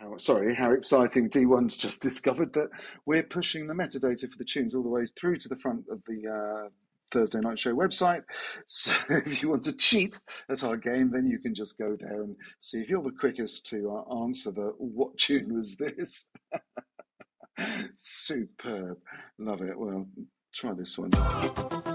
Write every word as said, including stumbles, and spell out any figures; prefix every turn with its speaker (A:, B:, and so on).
A: How, sorry, how exciting. D one's just discovered that we're pushing the metadata for the tunes all the way through to the front of the uh, Thursday Night Show website. So if you want to cheat at our game, then you can just go there and see if you're the quickest to uh, answer the what tune was this. Superb. Love it. Well, try this one.